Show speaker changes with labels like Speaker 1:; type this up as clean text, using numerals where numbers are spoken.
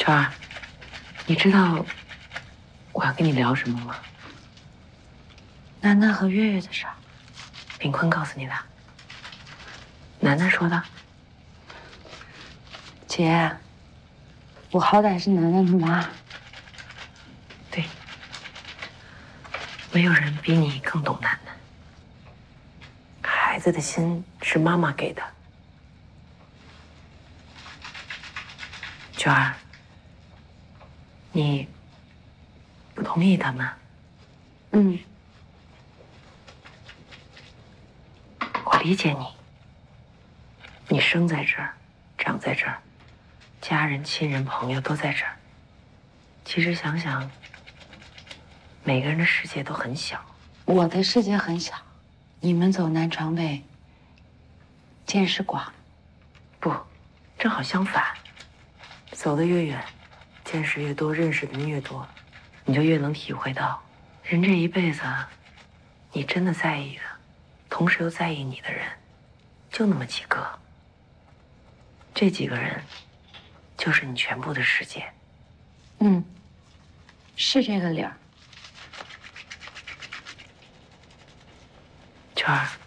Speaker 1: 圈儿，你知道我要跟你聊什么吗？
Speaker 2: 楠楠和月月的事儿。
Speaker 1: 炳坤告诉你的。楠楠说的。
Speaker 2: 姐，我好歹是楠楠的妈。
Speaker 1: 对，没有人比你更懂楠楠。孩子的心是妈妈给的。娟儿，你不同意他们？我理解你。你生在这儿，长在这儿，家人、亲人、朋友都在这儿。其实想想，每个人的世界都很小。
Speaker 2: 我的世界很小，你们走南闯北，见识广。
Speaker 1: 不，正好相反。走得越远，见识越多，认识的人越多，你就越能体会到，人这一辈子，你真的在意的，同时又在意你的人，就那么几个。这几个人，就是你全部的世界。
Speaker 2: 是这个理儿。
Speaker 1: 圈儿。